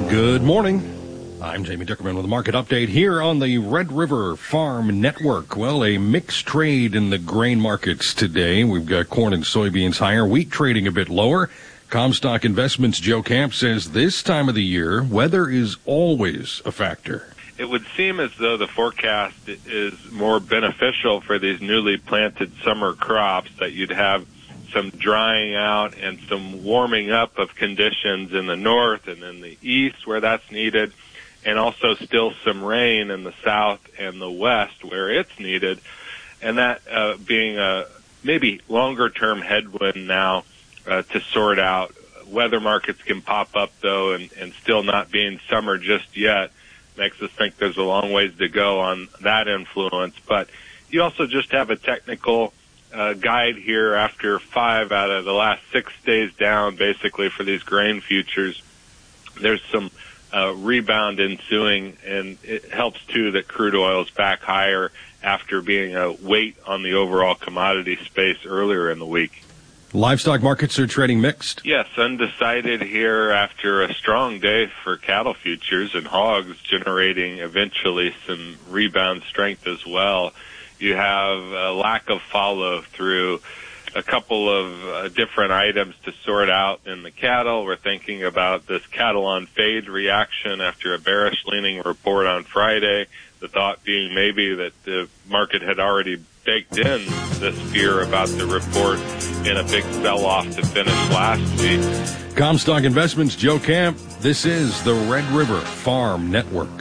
Good morning. I'm Jamie Dickerman with a market update here on the Red River Farm Network. Well, a mixed trade in the grain markets today. We've got corn and soybeans higher, wheat trading a bit lower. Comstock Investments' Joe Camp says this time of the year, weather is always a factor. It would seem as though the forecast is more beneficial for these newly planted summer crops, that you'd have some drying out and some warming up of conditions in the north and in the east where that's needed, and also still some rain in the south and the west where it's needed, and that being a maybe longer-term headwind now to sort out. Weather markets can pop up, though, and still not being summer just yet makes us think there's a long ways to go on that influence. But you also just have a technical guide here after 5 out of the last 6 days down, basically, for these grain futures. There's some rebound ensuing, and it helps, too, that crude oil is back higher after being a weight on the overall commodity space earlier in the week. Livestock markets are trading mixed. Yes, undecided here after a strong day for cattle futures, and hogs generating eventually some rebound strength as well. You have a lack of follow through a couple of different items to sort out in the cattle. We're thinking about this cattle on fade reaction after a bearish leaning report on Friday. The thought being maybe that the market had already baked in this fear about the report in a big sell-off to finish last week. Comstock Investments, Joe Camp. This is the Red River Farm Network.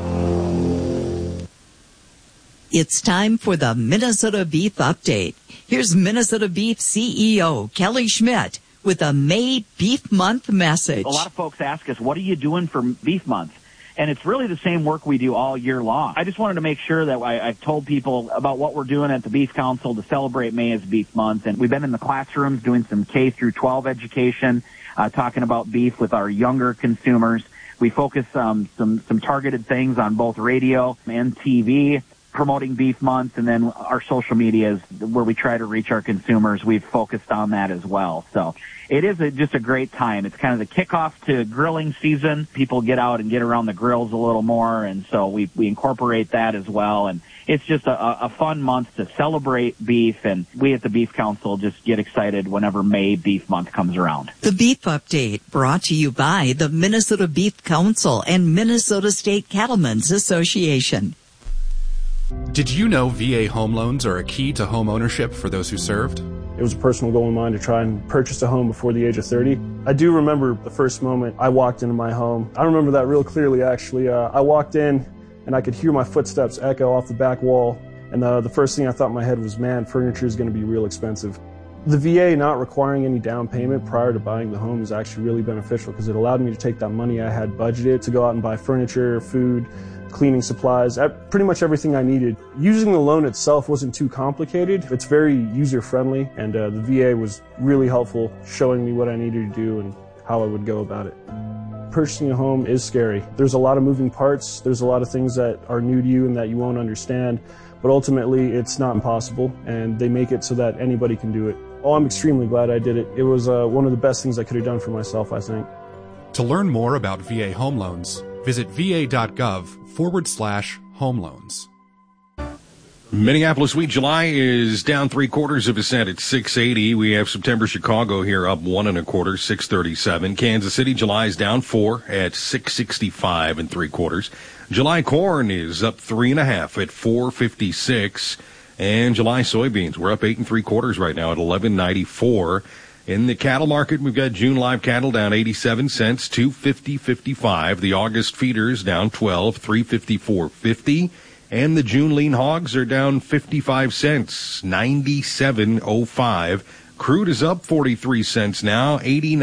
It's time for the Minnesota Beef Update. Here's Minnesota Beef CEO Kelly Schmidt with a May Beef Month message. A lot of folks ask us, what are you doing for Beef Month? And it's really the same work we do all year long. I just wanted to make sure that I've told people about what we're doing at the Beef Council to celebrate May as Beef Month. And we've been in the classrooms doing some K through 12 education, talking about beef with our younger consumers. We focus some targeted things on both radio and TV, promoting Beef Month, and then our social media is where we try to reach our consumers. We've focused on that as well. So it is just a great time. It's kind of the kickoff to grilling season. People get out and get around the grills a little more, and so we incorporate that as well. And it's just a fun month to celebrate beef, and we at the Beef Council just get excited whenever May Beef Month comes around. The Beef Update brought to you by the Minnesota Beef Council and Minnesota State Cattlemen's Association. Did you know VA home loans are a key to home ownership for those who served? It was a personal goal of mine to try and purchase a home before the age of 30. I do remember the first moment I walked into my home. I remember that real clearly, actually. I walked in and I could hear my footsteps echo off the back wall. And the first thing I thought in my head was, man, furniture is going to be real expensive. The VA not requiring any down payment prior to buying the home is actually really beneficial because it allowed me to take that money I had budgeted to go out and buy furniture, food, cleaning supplies, pretty much everything I needed. Using the loan itself wasn't too complicated. It's very user-friendly, and the VA was really helpful, showing me what I needed to do and how I would go about it. Purchasing a home is scary. There's a lot of moving parts. There's a lot of things that are new to you and that you won't understand, but ultimately it's not impossible, and they make it so that anybody can do it. Oh, I'm extremely glad I did it. It was one of the best things I could have done for myself, I think. To learn more about VA home loans, visit va.gov/home loans. Minneapolis wheat July is down 0.75% at 680. We have September Chicago here up 1 1/4, 637. Kansas City July is down 4 at 665 3/4. July corn is up 3.5 at 456. And July soybeans, we're up 8 3/4 right now at 11.94. In the cattle market, we've got June live cattle down 87 cents, 250.55. The August feeders down 12, 354.50. And the June lean hogs are down 55 cents, 97.05. Crude is up 43 cents now, 89.